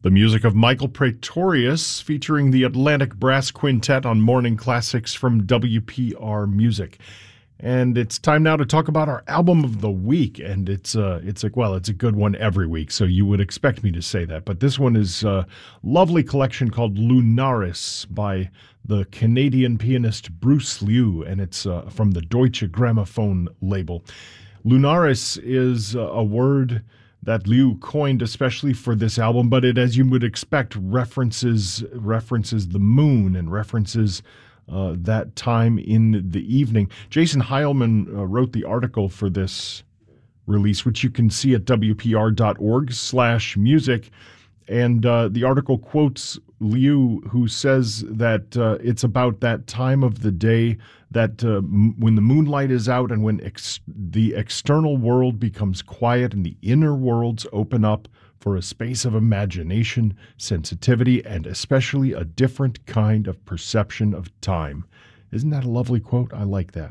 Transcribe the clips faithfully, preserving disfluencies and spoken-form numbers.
The music of Michael Praetorius, featuring the Atlantic Brass Quintet on Morning Classics from W P R Music. And it's time now to talk about our album of the week. And it's uh, it's a, well, it's a good one every week, so you would expect me to say that. But this one is a lovely collection called Lunaris by the Canadian pianist Bruce Liu, and it's uh, from the Deutsche Grammophon label. Lunaris is uh, a word that Liu coined especially for this album, but it, as you would expect, references references the moon and references uh, that time in the evening. Jason Heilman uh, wrote the article for this release, which you can see at W P R dot org slash music. And uh, the article quotes Liu, who says that uh, it's about that time of the day that uh, m- when the moonlight is out and when ex- the external world becomes quiet and the inner worlds open up for a space of imagination, sensitivity, and especially a different kind of perception of time. Isn't that a lovely quote? I like that.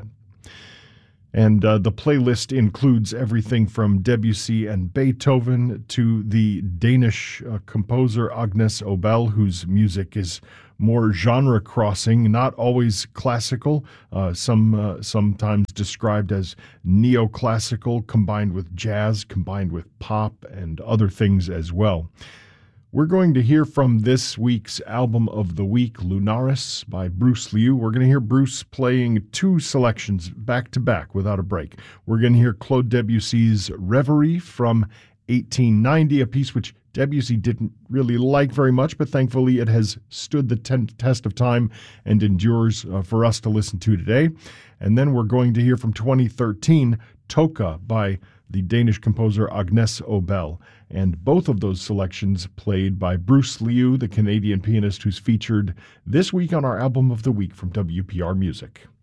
And uh, the playlist includes everything from Debussy and Beethoven to the Danish uh, composer Agnes Obel, whose music is more genre-crossing, not always classical, uh, some uh, sometimes described as neoclassical, combined with jazz, combined with pop, and other things as well. We're going to hear from this week's album of the week, Lunaris by Bruce Liu. We're going to hear Bruce playing two selections back-to-back without a break. We're going to hear Claude Debussy's Reverie from eighteen ninety, a piece which Debussy didn't really like very much, but thankfully it has stood the ten- test of time and endures uh, for us to listen to today. And then we're going to hear from twenty thirteen, Toka by the Danish composer Agnes Obel. And both of those selections played by Bruce Liu, the Canadian pianist who's featured this week on our Album of the Week from W P R Music.